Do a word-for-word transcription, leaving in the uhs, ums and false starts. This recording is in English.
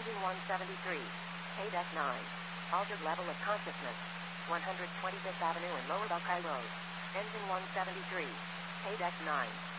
Engine one seventy-three. K-Deck nine. Altered level of consciousness. one hundred twenty-fifth Avenue and Lower Buckeye Road. Engine one seventy-three. K-Deck nine.